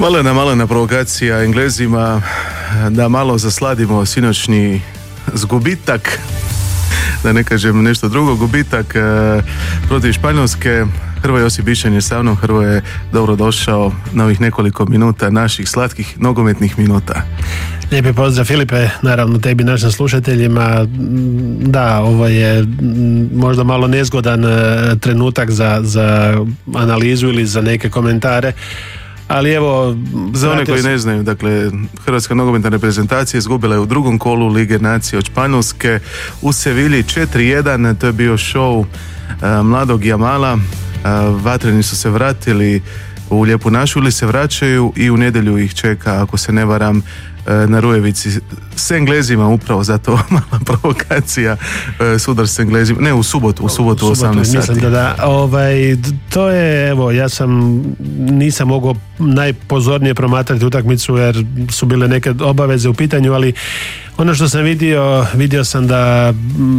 Malena provokacija Englezima da malo zasladimo sinoćni zgubitak, da ne kažem nešto drugo, gubitak protiv Španjolske. Hrvoje Josip Bišćan je sa mnom. Hrvoje, dobro došao na ovih nekoliko minuta naših slatkih nogometnih minuta. Lijepi pozdrav Filipe, naravno tebi, našim slušateljima. Da, ovo je možda malo nezgodan trenutak za analizu ili za neke komentare, ali evo... Za one koji ne znaju, dakle, Hrvatska nogometna reprezentacija izgubila je u drugom kolu Lige nacije od Španjolske u Sevilji 4-1, to je bio show mladog Jamala. Vatreni su se vratili u Lijepu našu ili se vraćaju i u nedjelju ih čeka, ako se ne varam, na Rujevici s Englezima, upravo zato mala provokacija, sudar s Englezima, ne, u subotu u 18 sati. Mislim da, to je, evo, nisam mogao najpozornije promatrati utakmicu jer su bile neke obaveze u pitanju, ali ono što sam vidio sam da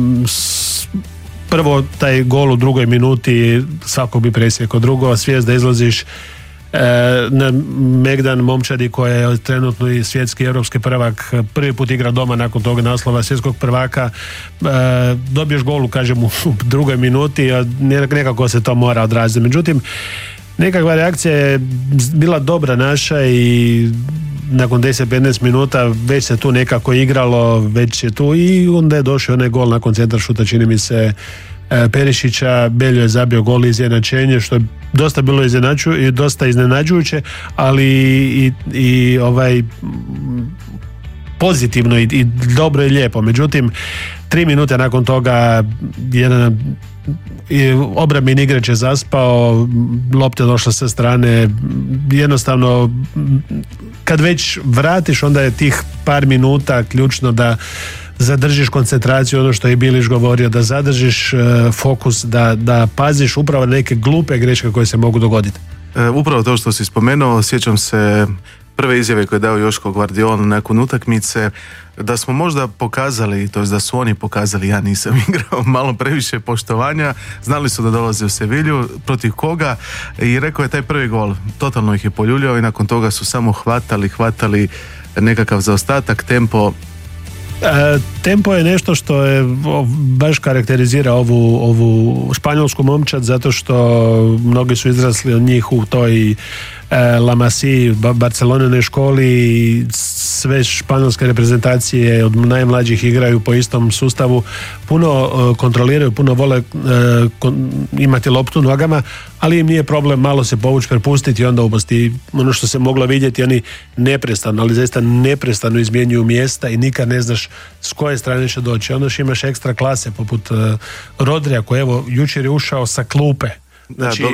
prvo taj gol u drugoj minuti svako bi presjekao, drugo svijest da izlaziš na Megdan momčadi koja je trenutno i svjetski europski prvak, prvi put igra doma nakon toga naslova svjetskog prvaka, dobiješ gol, kažem, u drugoj minuti, nekako se to mora odraziti. Međutim, nekakva reakcija je bila dobra naša i nakon 10-15 minuta već se tu nekako igralo, već je tu, i onda je došao onaj gol nakon centaršuta, čini mi se, Perišića. Beljo je zabio gol izjednačenje, što je dosta bilo dosta iznenađujuće, ali i pozitivno i dobro i lijepo. Međutim, 3 minute nakon toga jedan obrambeni igrač je zaspao, lopta je došla sa strane, jednostavno kad već vratiš, onda je tih par minuta ključno da zadržiš koncentraciju, ono što je Bilić govorio, da zadržiš fokus, da paziš upravo neke glupe greške koje se mogu dogoditi. Upravo to što si spomenuo, sjećam se prve izjave koje je dao Joško Gvardiol nakon utakmice, da smo možda pokazali, to je da su oni pokazali, ja nisam igrao, malo previše poštovanja, znali su da dolaze u Sevilju, protiv koga, i rekao je taj prvi gol, totalno ih je poljuljao i nakon toga su samo hvatali nekakav zaostatak, tempo. Tempo je nešto što je baš karakterizira ovu španjolsku momčad, zato što mnogi su izrasli od njih u toj La Masía, Barcelonine školi, i sve španjolske reprezentacije od najmlađih igraju po istom sustavu, puno kontroliraju, puno vole imati loptu nogama, ali im nije problem malo se povući, prepustiti i onda ubosti. Ono što se moglo vidjeti, oni neprestano, ali zaista neprestano izmjenjuju mjesta i nikad ne znaš s koje strane će doći. Onda imaš ekstra klase poput Rodrija, koji evo jučer je ušao sa klupe. Znači,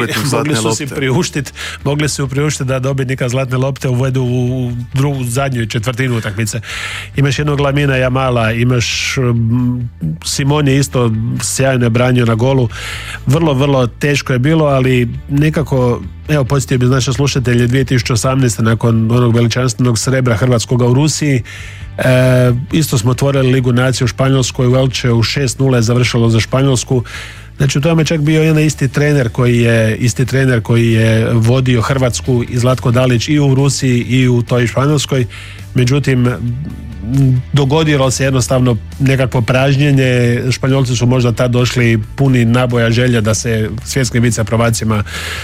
mogli su priuštiti da dobitnika zlatne lopte uvedu u zadnju četvrtinu utakmice. Imaš jednog Lamina Jamala, imaš Simon je isto sjajno branio na golu. Vrlo, vrlo teško je bilo, ali nekako, evo, podsjetio bi naše slušatelje, 2018. nakon onog veličanstvenog srebra hrvatskoga u Rusiji, isto smo otvorili Ligu nacije u Španjolskoj, u Elche u 6-0 je završilo za Španjolsku. Znači, u tome čak bio jedan isti trener koji je vodio Hrvatsku, i Zlatko Dalić, i u Rusiji i u toj Španjolskoj. Međutim, dogodilo se jednostavno nekakvo pražnjenje. Španjolci su možda tad došli puni naboja, želja da se svjetskim viceprvacima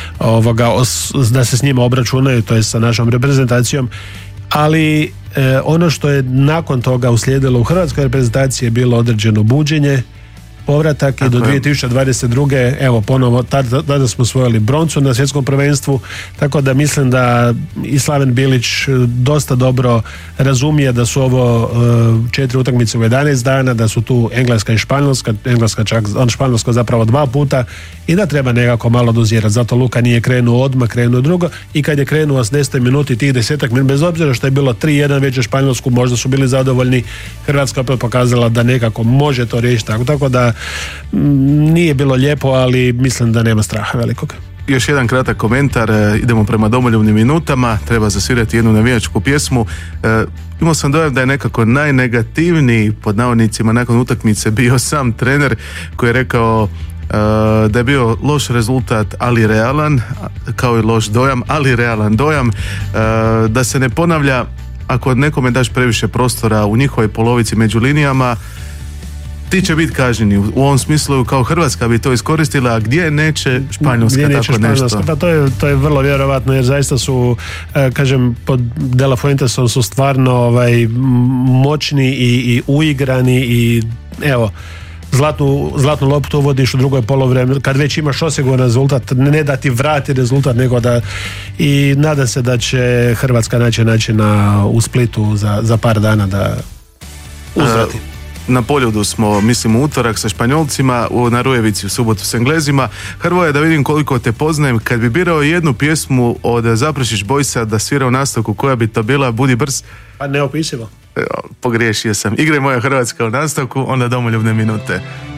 da se s njima obračunaju, to je sa našom reprezentacijom. Ali ono što je nakon toga uslijedilo u hrvatskoj reprezentaciji je bilo određeno buđenje, povratak, i do 2022. evo ponovo, tada smo osvojili broncu na svjetskom prvenstvu, tako da mislim da i Slaven Bilić dosta dobro razumije da su ovo 4 utakmice u 11 dana, da su tu Engleska i Španjolska, Španjolska zapravo 2 puta, i da treba nekako malo dozirati. Zato Luka nije krenuo odmah, krenuo drugo, i kad je krenuo s 10 minuti, tih 10 minuta, bez obzira što je bilo 3-1 već u Španjolsku, možda su bili zadovoljni, Hrvatska opet pokazala da nekako može to riješiti, tako da nije bilo lijepo, ali mislim da nema straha velikog. Još jedan kratak komentar, idemo prema domoljubnim minutama, treba zasvirati jednu navijačku pjesmu. Imao sam dojam da je nekako najnegativniji, pod navodnicima, nakon utakmice bio sam trener, koji je rekao da je bio loš rezultat, ali realan, kao i loš dojam, ali realan dojam, da se ne ponavlja ako nekome daš previše prostora u njihovoj polovici među linijama, ti će biti kažnjeni. U ovom smislu kao Hrvatska bi to iskoristila, a gdje neće Španjolska, gdje neće tako Španjolska? nešto. Pa to je vrlo vjerovatno, jer zaista su, kažem, pod De La Fuentesom su stvarno moćni i uigrani i evo, zlatnu loptu uvodiš u drugoj poluvremenu kad već imaš osiguran rezultat, ne da ti vrati rezultat, nego da, i nadam se da će Hrvatska naći načina u Splitu za par dana da uzvrati. Na Poljudu smo, mislim, u utorak sa Španjolcima, na Rujevici u subotu s Englezima. Hrvoje, da vidim koliko te poznajem, kad bi birao jednu pjesmu od Zaprešić Boysa da svira u nastavku, koja bi to bila? Budi brz? Pa neopisivo. Pogriješio sam. Igraj moja Hrvatska u nastavku, onda Domoljubne minute.